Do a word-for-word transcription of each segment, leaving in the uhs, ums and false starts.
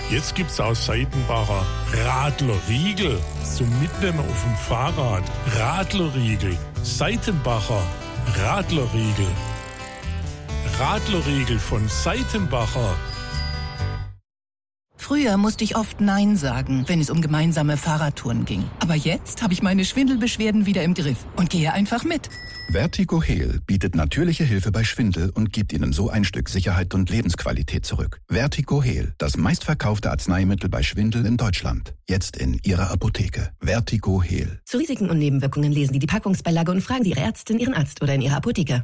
Jetzt gibt's aus Seitenbacher Radlerriegel zum Mitnehmen auf dem Fahrrad. Radlerriegel, Seitenbacher Radlerriegel. Radlerriegel von Seitenbacher. Früher musste ich oft Nein sagen, wenn es um gemeinsame Fahrradtouren ging. Aber jetzt habe ich meine Schwindelbeschwerden wieder im Griff und gehe einfach mit. Vertigo Heal bietet natürliche Hilfe bei Schwindel und gibt Ihnen so ein Stück Sicherheit und Lebensqualität zurück. Vertigo Heal, das meistverkaufte Arzneimittel bei Schwindel in Deutschland. Jetzt in Ihrer Apotheke. Vertigo Heal. Zu Risiken und Nebenwirkungen lesen Sie die Packungsbeilage und fragen Sie Ihre Ärztin, Ihren Arzt oder in Ihrer Apotheke.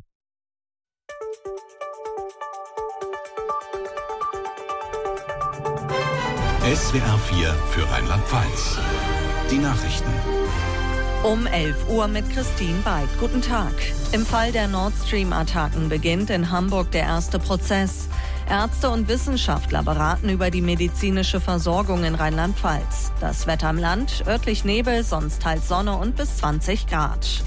S W R vier für Rheinland-Pfalz. Die Nachrichten. Um elf Uhr mit Christine Beid. Guten Tag. Im Fall der Nord Stream-Attacken beginnt in Hamburg der erste Prozess. Ärzte und Wissenschaftler beraten über die medizinische Versorgung in Rheinland-Pfalz. Das Wetter im Land, örtlich Nebel, sonst teils Sonne und bis zwanzig Grad.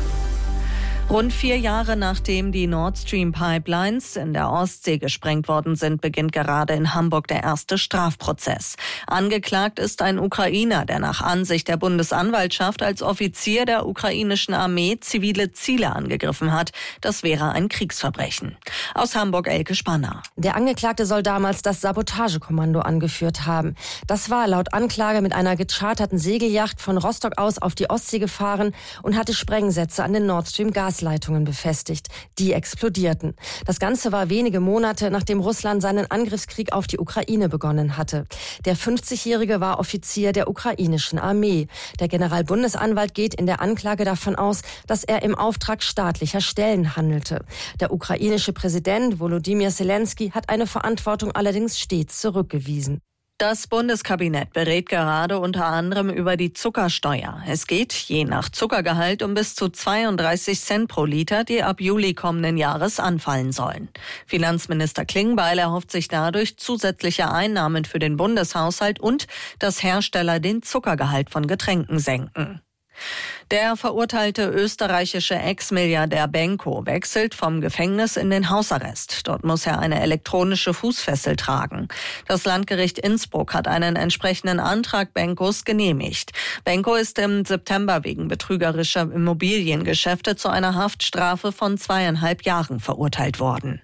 Rund vier Jahre nachdem die Nord Stream Pipelines in der Ostsee gesprengt worden sind, beginnt gerade in Hamburg der erste Strafprozess. Angeklagt ist ein Ukrainer, der nach Ansicht der Bundesanwaltschaft als Offizier der ukrainischen Armee zivile Ziele angegriffen hat. Das wäre ein Kriegsverbrechen. Aus Hamburg Elke Spanner. Der Angeklagte soll damals das Sabotagekommando angeführt haben. Das war laut Anklage mit einer gecharterten Segelyacht von Rostock aus auf die Ostsee gefahren und hatte Sprengsätze an den Nord Stream Gas Leitungen befestigt. Die explodierten. Das Ganze war wenige Monate, nachdem Russland seinen Angriffskrieg auf die Ukraine begonnen hatte. Der fünfzigjährige war Offizier der ukrainischen Armee. Der Generalbundesanwalt geht in der Anklage davon aus, dass er im Auftrag staatlicher Stellen handelte. Der ukrainische Präsident Volodymyr Zelensky hat eine Verantwortung allerdings stets zurückgewiesen. Das Bundeskabinett berät gerade unter anderem über die Zuckersteuer. Es geht je nach Zuckergehalt um bis zu zweiunddreißig Cent pro Liter, die ab Juli kommenden Jahres anfallen sollen. Finanzminister Klingbeil erhofft sich dadurch zusätzliche Einnahmen für den Bundeshaushalt und dass Hersteller den Zuckergehalt von Getränken senken. Der verurteilte österreichische Ex-Milliardär Benko wechselt vom Gefängnis in den Hausarrest. Dort muss er eine elektronische Fußfessel tragen. Das Landgericht Innsbruck hat einen entsprechenden Antrag Benkos genehmigt. Benko ist im September wegen betrügerischer Immobiliengeschäfte zu einer Haftstrafe von zweieinhalb Jahren verurteilt worden.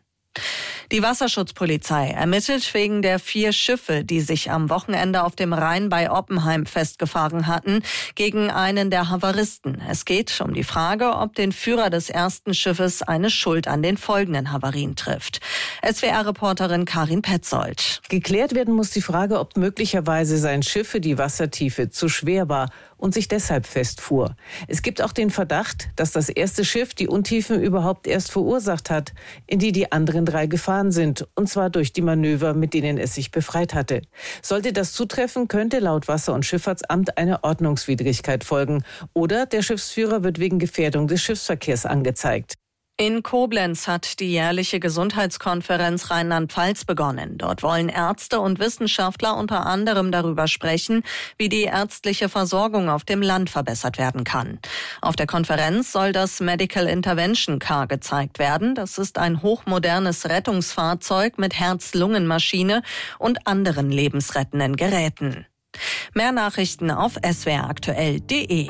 Die Wasserschutzpolizei ermittelt wegen der vier Schiffe, die sich am Wochenende auf dem Rhein bei Oppenheim festgefahren hatten, gegen einen der Havaristen. Es geht um die Frage, ob den Führer des ersten Schiffes eine Schuld an den folgenden Havarien trifft. S W R-Reporterin Karin Petzold. Geklärt werden muss die Frage, ob möglicherweise sein Schiff für die Wassertiefe zu schwer war und sich deshalb festfuhr. Es gibt auch den Verdacht, dass das erste Schiff die Untiefen überhaupt erst verursacht hat, in die die anderen drei gefahren sind, und zwar durch die Manöver, mit denen es sich befreit hatte. Sollte das zutreffen, könnte laut Wasser- und Schifffahrtsamt eine Ordnungswidrigkeit folgen oder der Schiffsführer wird wegen Gefährdung des Schiffsverkehrs angezeigt. In Koblenz hat die jährliche Gesundheitskonferenz Rheinland-Pfalz begonnen. Dort wollen Ärzte und Wissenschaftler unter anderem darüber sprechen, wie die ärztliche Versorgung auf dem Land verbessert werden kann. Auf der Konferenz soll das Medical Intervention Car gezeigt werden. Das ist ein hochmodernes Rettungsfahrzeug mit Herz-Lungen-Maschine und anderen lebensrettenden Geräten. Mehr Nachrichten auf s w r aktuell punkt de.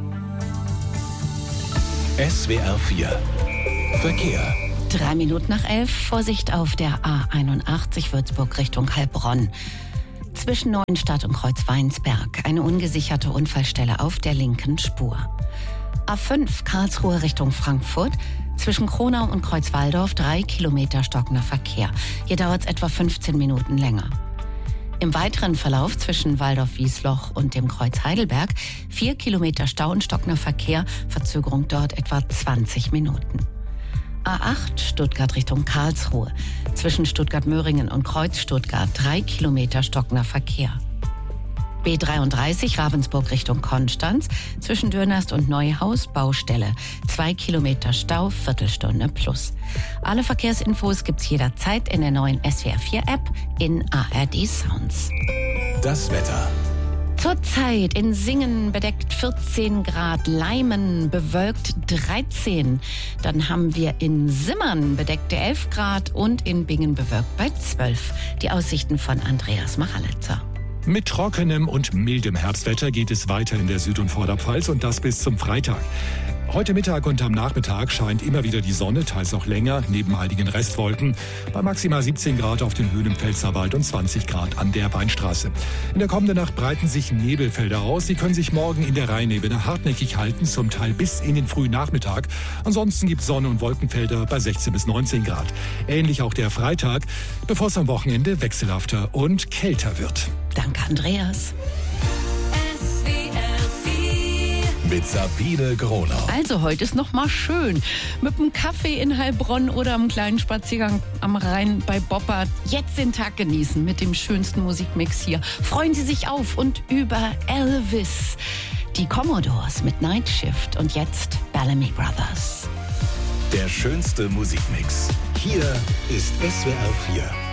S W R vier Verkehr. Drei Minuten nach elf, Vorsicht auf der A einundachtzig Würzburg Richtung Heilbronn. Zwischen Neuenstadt und Kreuzweinsberg eine ungesicherte Unfallstelle auf der linken Spur. A fünf Karlsruhe Richtung Frankfurt. Zwischen Kronau und Kreuzwaldorf drei Kilometer stockender Verkehr. Hier dauert es etwa fünfzehn Minuten länger. Im weiteren Verlauf zwischen Waldorf-Wiesloch und dem Kreuz Heidelberg vier Kilometer Stau und stockender Verkehr. Verzögerung dort etwa zwanzig Minuten. A acht Stuttgart Richtung Karlsruhe. Zwischen Stuttgart-Möhringen und Kreuz Stuttgart drei Kilometer stockender Verkehr. B dreiunddreißig Ravensburg Richtung Konstanz. Zwischen Dürnast und Neuhaus Baustelle. Zwei Kilometer Stau, Viertelstunde plus. Alle Verkehrsinfos gibt's jederzeit in der neuen S W R vier App in A R D Sounds. Das Wetter. Zurzeit in Singen bedeckt vierzehn Grad, Leimen bewölkt dreizehn. Dann haben wir in Simmern bedeckte elf Grad und in Bingen bewölkt bei zwölf. Die Aussichten von Andreas Machalitzer. Mit trockenem und mildem Herbstwetter geht es weiter in der Süd- und Vorderpfalz und das bis zum Freitag. Heute Mittag und am Nachmittag scheint immer wieder die Sonne, teils auch länger, neben einigen Restwolken, bei maximal siebzehn Grad auf den Höhen im Pfälzerwald und zwanzig Grad an der Weinstraße. In der kommenden Nacht breiten sich Nebelfelder aus. Sie können sich morgen in der Rheinebene hartnäckig halten, zum Teil bis in den frühen Nachmittag. Ansonsten gibt es Sonne- und Wolkenfelder bei sechzehn bis neunzehn Grad. Ähnlich auch der Freitag, bevor es am Wochenende wechselhafter und kälter wird. Danke, Andreas. Mit Sabine Gronau. Also heute ist noch mal schön. Mit einem Kaffee in Heilbronn oder einem kleinen Spaziergang am Rhein bei Boppard. Jetzt den Tag genießen mit dem schönsten Musikmix hier. Freuen Sie sich auf und über Elvis. Die Commodores mit Night Shift und jetzt Bellamy Brothers. Der schönste Musikmix. Hier ist S W R vier.